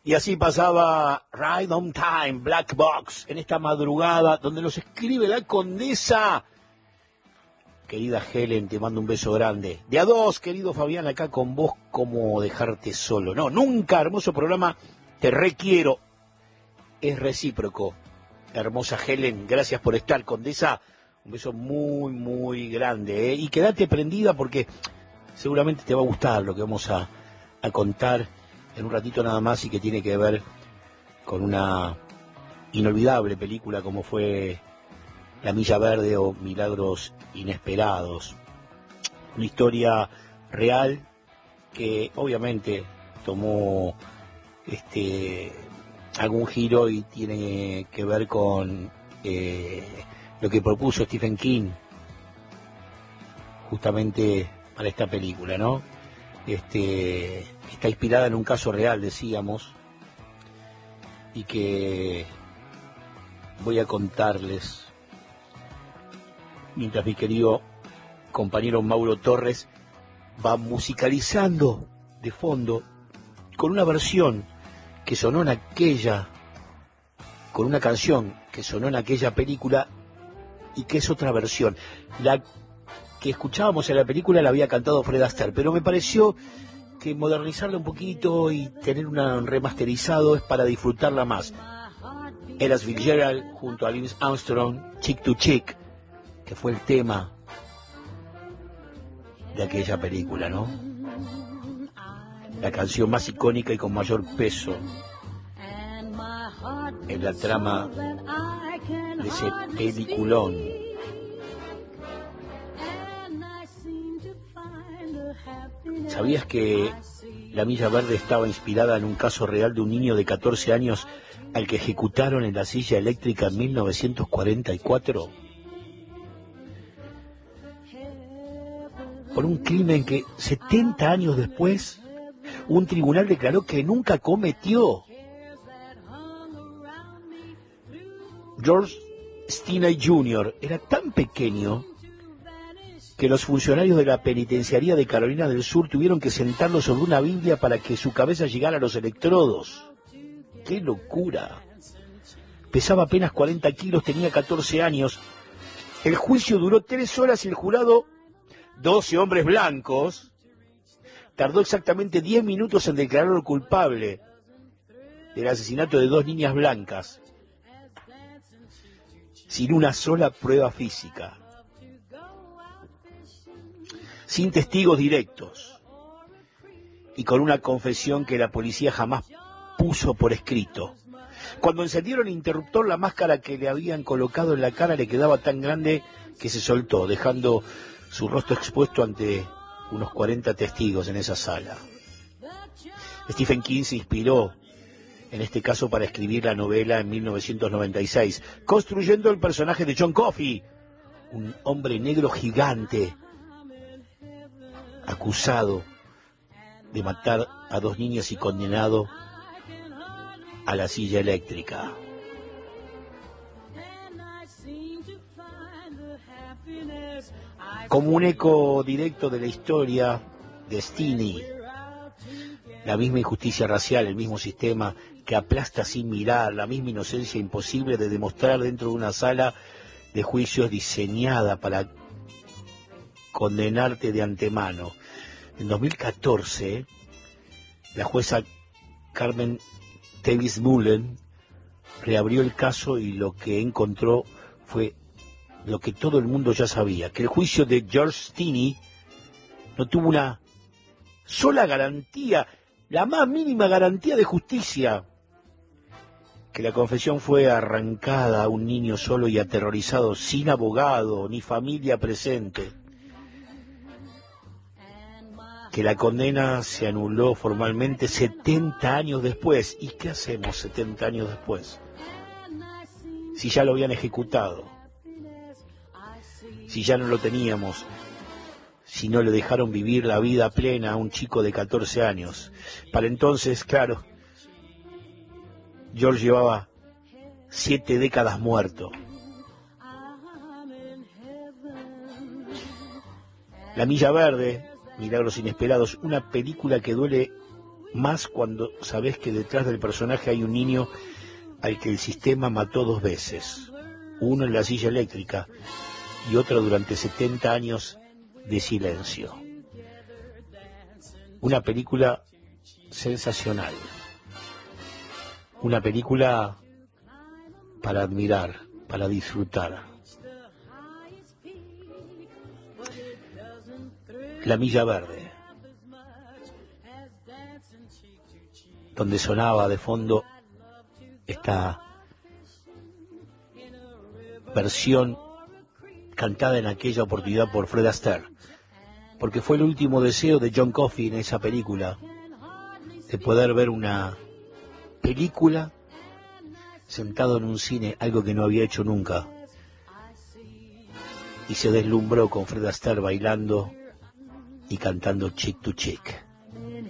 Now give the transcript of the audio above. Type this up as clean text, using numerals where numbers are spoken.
Y así pasaba Ride on Time, Black Box, en esta madrugada donde nos escribe la condesa. Querida Helen, te mando un beso grande. De a dos, querido Fabián, acá con vos, ¿cómo dejarte solo? No, nunca, hermoso programa, te requiero. Es recíproco. Hermosa Helen, gracias por estar, condesa. Un beso muy, muy grande, ¿eh? Y quédate prendida porque seguramente te va a gustar lo que vamos a contar en un ratito nada más y que tiene que ver con una inolvidable película como fue La Milla Verde o Milagros Inesperados. Una historia real que obviamente tomó algún giro y tiene que ver con lo que propuso Stephen King justamente para esta película, ¿no? Está inspirada en un caso real, decíamos, y que voy a contarles mientras mi querido compañero Mauro Torres va musicalizando de fondo con una versión que sonó en aquella, con una canción que sonó en aquella película y que es otra versión. La que escuchábamos en la película la había cantado Fred Astaire, pero me pareció que modernizarla un poquito y tener una remasterizado es para disfrutarla más. Ella Fitzgerald junto a Louis Armstrong, Chick to Chick, que fue el tema de aquella película, ¿no? La canción más icónica y con mayor peso en la trama de ese peliculón. ¿Sabías que La Milla Verde estaba inspirada en un caso real de un niño de 14 años al que ejecutaron en la silla eléctrica en 1944? Por un crimen que 70 años después un tribunal declaró que nunca cometió. George Stinney Jr. era tan pequeño que los funcionarios de la penitenciaría de Carolina del Sur tuvieron que sentarlo sobre una Biblia para que su cabeza llegara a los electrodos. ¡Qué locura! Pesaba apenas 40 kilos, tenía 14 años. El juicio duró 3 horas y el jurado, 12 hombres blancos, tardó exactamente 10 minutos en declararlo culpable del asesinato de 2 niñas blancas, sin una sola prueba física, sin testigos directos y con una confesión que la policía jamás puso por escrito. Cuando encendieron el interruptor, la máscara que le habían colocado en la cara le quedaba tan grande que se soltó, dejando su rostro expuesto ante unos 40 testigos en esa sala. Stephen King se inspiró en este caso para escribir la novela en 1996, construyendo el personaje de John Coffey, un hombre negro gigante acusado de matar a 2 niñas y condenado a la silla eléctrica. Como un eco directo de la historia de Stinney, la misma injusticia racial, el mismo sistema que aplasta sin mirar, la misma inocencia imposible de demostrar dentro de una sala de juicios diseñada para condenarte de antemano. En 2014, la jueza Carmen Davis Mullen reabrió el caso y lo que encontró fue lo que todo el mundo ya sabía, que el juicio de George Stinney no tuvo una sola garantía, la más mínima garantía de justicia, que la confesión fue arrancada a un niño solo y aterrorizado, sin abogado ni familia presente, que la condena se anuló formalmente 70 años después. ¿Y qué hacemos 70 años después? Si ya lo habían ejecutado, si ya no lo teníamos, si no le dejaron vivir la vida plena a un chico de 14 años. Para entonces, claro, George llevaba 7 décadas muerto. La Milla Verde, Milagros Inesperados, una película que duele más cuando sabés que detrás del personaje hay un niño al que el sistema mató 2 veces, uno en la silla eléctrica y otro durante 70 años de silencio. Una película sensacional, una película para admirar, para disfrutar. La Milla Verde, donde sonaba de fondo esta versión cantada en aquella oportunidad por Fred Astaire, porque fue el último deseo de John Coffey en esa película, de poder ver una película sentado en un cine, algo que no había hecho nunca, y se deslumbró con Fred Astaire bailando y cantando Chick to Chick.